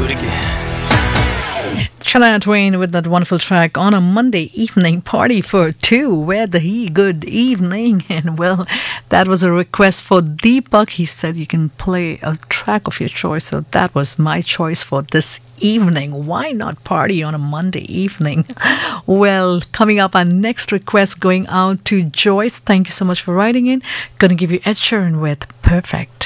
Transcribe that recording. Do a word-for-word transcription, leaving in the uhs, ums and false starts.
do it again. Shania Twain with that wonderful track on a Monday evening party for two. Where the he? Good evening. And well, that was a request for Deepak. He said you can play a track of your choice. So that was my choice for this evening. Why not party on a Monday evening? Well, coming up, our next request going out to Joyce. Thank you so much for writing in. Gonna give you Ed Sheeran with Perfect.